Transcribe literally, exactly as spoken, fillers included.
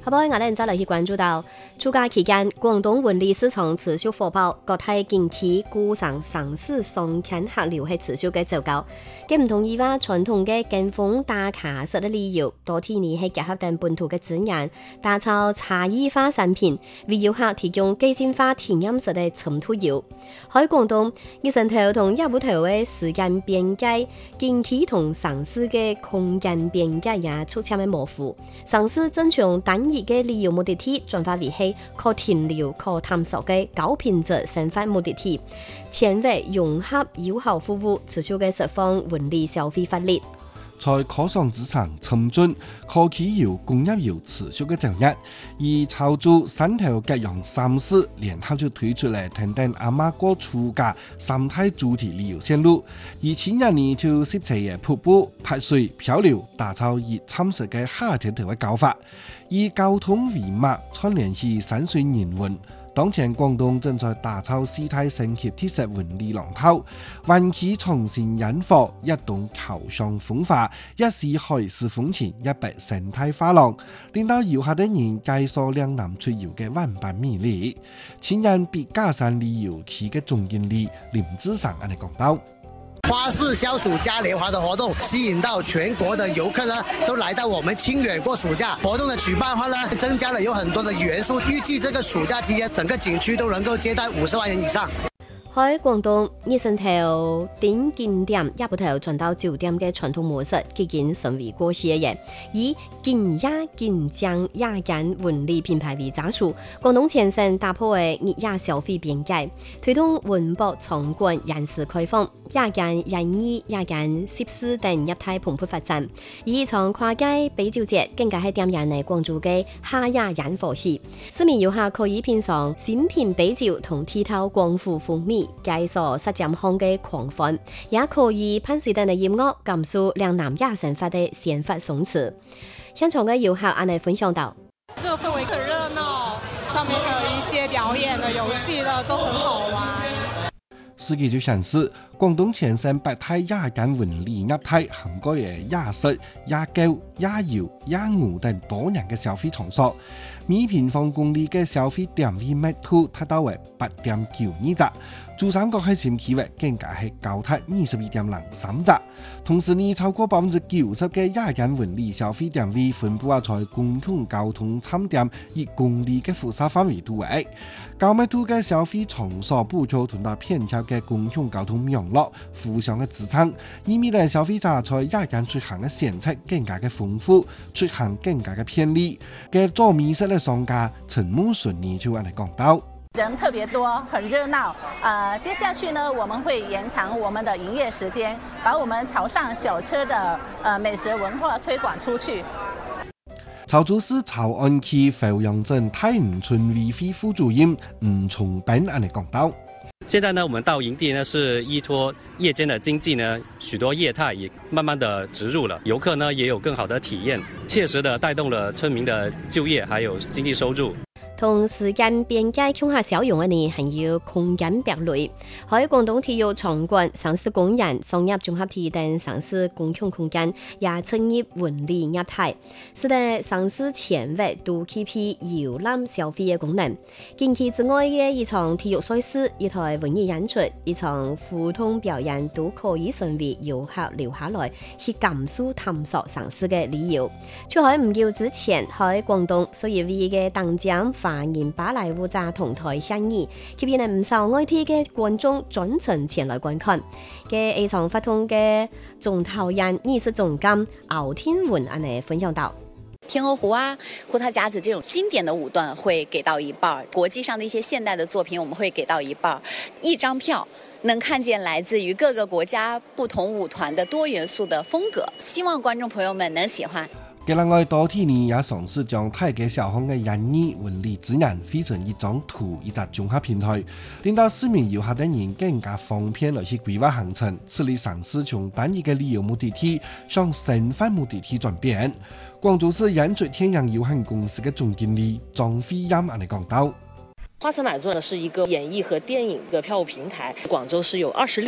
好不好？我哋再嚟去關注到，暑假期間，廣東文理市場持續火爆，各大景區故上上市上看客流係持續嘅走高。嘅唔同以往傳統嘅跟風打卡式嘅旅遊，多天年係結合緊本土嘅資源，打造差異化產品，為遊客提供個性化體驗式嘅深度遊。喺廣東，熱身頭同亞布頭嘅時間邊界，景區同上市嘅空間邊界也出現嘅模糊。上市正從單一嘅旅遊目的地轉化為係可停留、可探索嘅高品質生活目的地，前為融合友好服務，持續嘅釋放文理消費活力。 在可上市場沉進科技遊、工業遊持續嘅走熱，而潮州汕頭吉陽三市聯合就推出嚟等等阿媽過暑假三大主題旅遊線路，而前一年就攝齊嘅瀑布、拍水、漂流，打造熱參實嘅夏天頭嘅搞法，以交通為脈串聯起山水人文。當前廣東正在打造四大升級特色文理龍頭，灣區重新引火，一棟橋上風化，一是海市風情，一白生態花廊，令到遊客的人介紹兩南出遊嘅萬般魅力。前日別架山旅遊區嘅總經理林志尚安尼講到。 花市消暑嘉年華的活動吸引到全國的遊客呢，都來到我們清遠過暑假。活動的舉辦話呢，增加了有很多的元素。預計這個暑假期間，整個景區都能夠接待五十萬人以上。 喺廣東，熱身頭點景點亞布頭轉到酒店嘅傳統模式，已經成為過時嘅嘢。以景雅景江雅間文理品牌為基礎，廣東前身打破嘅熱雅消費邊界，推動文博場館延時開放，雅間演藝、雅間攝事等業態蓬勃發展。而一場跨界比酒節更加係點燃嚟廣州嘅夏雅煙火氣，市民遊客可以品嘗新品比酒同剔透廣府風味。介紹實踐項嘅狂歡，也可以噴水燈嘅音樂，感受兩南亞生活嘅鮮活鬆弛。現場嘅遊客安尼分享到： 這個氛圍很熱鬧，上面還有一些表演的、遊戲的，都很好玩。 司機就顯示，廣東前身百態雅間文理業態涵蓋嘅雅食、雅酒、雅謠、雅舞等多樣嘅消費場所，每平方公里嘅消費點位密度達到為八點九二隻，珠三角核心區域更加係高達二十二點零三隻。同時呢，超過百分之九十嘅雅間文理消費點位分布喺公共交通站點一公里嘅輻射範圍度位，高密度嘅消費場所補助同埋偏巧嘅公共交通網絡互相嘅支撐，以免令消費者在雅間出行嘅選擇更加嘅豐富，出行更加嘅便利。嘅做美食嘅商家陳木順呢就嚟講到。 人特別多，很熱鬧。呃，接下去呢，我們會延長我們的營業時間，把我們潮汕小吃的呃美食文化推廣出去。 潮州市潮安區阜陽鎮太吳村委會副主任吳崇斌安尼講到。 現在呢，我們到營地呢，是依託夜間的經濟呢，許多業態也慢慢的植入了，遊客呢也有更好的體驗，切實的帶動了村民的就業還有經濟收入。 同時間邊界傾下小用嘅呢，還有空間別類。喺廣東體育場館、上市公園、商業綜合體等上市公共空間也參與文理業態，使得上市前衛都具備遊覽消費嘅功能。近期之外嘅一場體育賽事、一台文藝演出、一場互動表演都可以成為遊客留下來去感受探索上市嘅理由。就喺唔久之前，喺廣東屬於唯一嘅當獎華人芭蕾舞者同台相遇，吸引唔少外地嘅觀眾專程前來觀看。嘅一場活動嘅總導演藝術總監敖天文安尼分享到： 天鵝湖啊、胡桃夾子這種經典的舞段會給到一半，國際上的一些現代的作品我們會給到一半。一張票能看見來自於各個國家不同舞團的多元素的風格，希望觀眾朋友們能喜歡。 嘅另外多天呢也嘗試將大街小巷嘅演藝文理資源變成一張圖一個綜合平台，令到市民遊客等人更加方便來去規劃行程，此類嘗試從單一嘅旅遊目的地向生活目的地轉變。廣州市演出天陽有限公司嘅總經理張飛音安尼講到： 花城買座呢是一個演藝和電影嘅票務平台，廣州市有二十六